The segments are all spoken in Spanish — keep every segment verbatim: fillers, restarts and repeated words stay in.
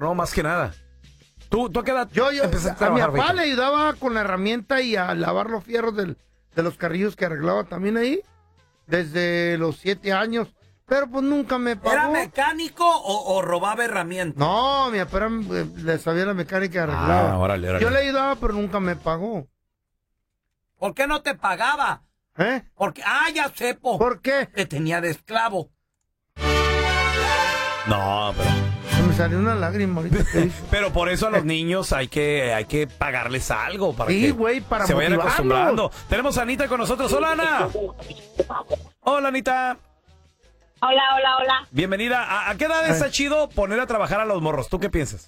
¿no? Más que nada. ¿Tú, tú a qué edad yo, yo, empezaste a a mi trabajar, papá Víctor? le ayudaba con la herramienta y a lavar los fierros del, de los carrillos que arreglaba también ahí, desde los siete años. Pero pues nunca me pagó. ¿Era mecánico o, o robaba herramientas? No, mi papá era, eh, le sabía la mecánica y arreglaba. Ah, órale, órale. Yo le ayudaba, pero nunca me pagó. ¿Por qué no te pagaba? ¿Eh? Porque, ah, ya sé, po. ¿Por qué? Te tenía de esclavo. No, pero... Se me salió una lágrima ahorita que hizo. Pero por eso a los niños hay que, hay que pagarles algo para Sí, que güey, para se vayan motivarlos. acostumbrando. Tenemos a Anita con nosotros. Hola, Ana. Hola, Anita. Hola, hola, hola. Bienvenida. ¿A, a qué edad está chido poner a trabajar a los morros? ¿Tú qué piensas?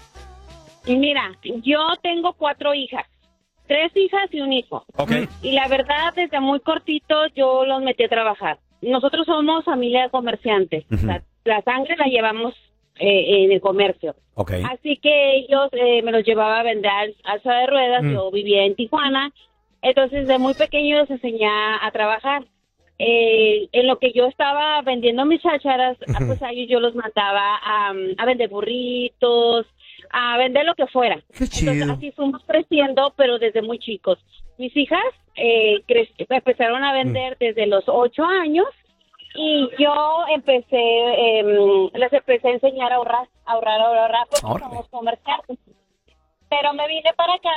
Y mira, yo tengo cuatro hijas, tres hijas y un hijo. Ok. Y la verdad, desde muy cortito yo los metí a trabajar. Nosotros somos familia de comerciantes. Ujú. O sea, la sangre la llevamos eh, en el comercio. Ok. Así que ellos eh, me los llevaba a vender al alza de ruedas. Mm. Yo vivía en Tijuana. Entonces, de muy pequeño les enseñé a trabajar. Eh, en lo que yo estaba vendiendo mis chácharas, Ujú. pues a ellos yo los mandaba a, a vender burritos, a vender lo que fuera. Qué chido. Entonces así fuimos creciendo, pero desde muy chicos. Mis hijas eh, cre- empezaron a vender desde los ocho años y yo empecé, eh, les empecé a enseñar a ahorrar, ahorrar, ahorrar, ahorrar, porque Órale. somos comerciantes. Pero me vine para acá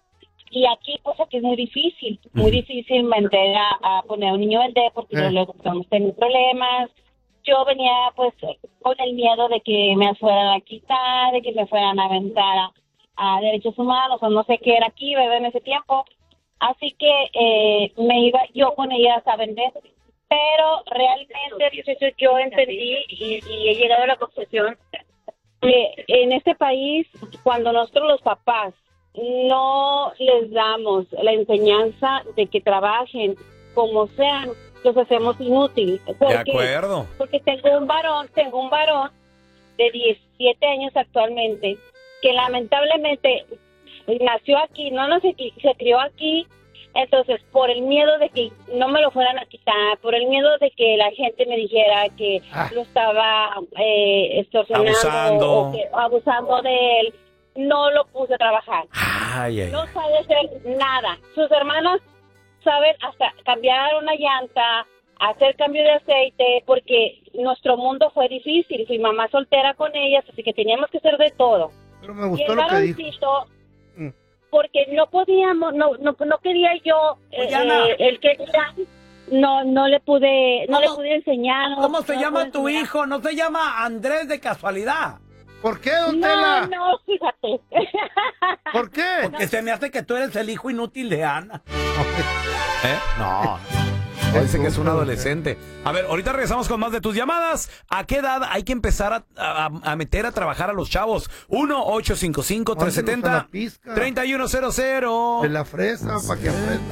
y aquí, pues aquí es muy difícil, muy Ujú. difícil vender a, a poner a un niño a vender porque Eh. luego estamos teniendo problemas. Yo venía pues con el miedo de que me fueran a quitar, de que me fueran a aventar a, a derechos humanos o no sé qué era aquí, ¿verdad? En ese tiempo. Así que eh, me iba yo con ellas a vender. Pero realmente pues, yo entendí y, y he llegado a la conclusión que en este país, cuando nosotros los papás no les damos la enseñanza de que trabajen como sean, los hacemos inútiles. De Porque, acuerdo. porque tengo un varón, tengo un varón de diecisiete años actualmente, que lamentablemente nació aquí, no no se, se crió aquí, entonces por el miedo de que no me lo fueran a quitar, por el miedo de que la gente me dijera que Ah. lo estaba eh, extorsionando Abusando. o que, abusando de él, no lo puse a trabajar. Ay, ay. No sabe hacer nada. Sus hermanos saben hasta cambiar una llanta, hacer cambio de aceite, porque nuestro mundo fue difícil. Fui mamá soltera con ellas, así que teníamos que hacer de todo. Pero me Y gustó el lo que dijo. varoncito, Mm. porque no podíamos, no no, no quería yo, eh, Oye, Ana. eh, el que no no le pude, no le ¿Cómo- pude enseñar. ¿Cómo se no llama pude tu enseñar. hijo? ¿No se llama Andrés de casualidad? ¿Por qué, don No, Tela? no, fíjate. ¿Por qué? Porque se me hace que tú eres el hijo inútil de Ana. ¿Eh? No. No, dicen que es un adolescente. A ver, ahorita regresamos con más de tus llamadas. ¿A qué edad hay que empezar a, a- a meter a trabajar a los chavos? uno ocho cinco cinco, tres siete Mándenos a cero, la pizca tres uno cero cero. de la fresa para que aprendan.